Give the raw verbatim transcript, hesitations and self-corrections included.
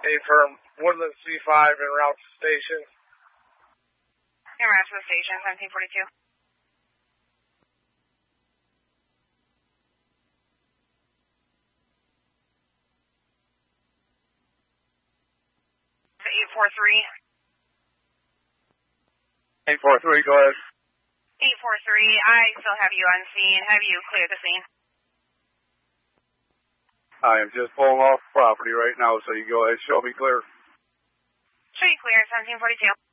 A firm, Woodland C five en route to station. En route to the station, seventeen forty-two. eight four three. eight four three, go ahead. eight four three, I still have you on scene. Have you cleared the scene? I am just pulling off property right now, so you go ahead, show me clear. Show you clear, seventeen forty-two.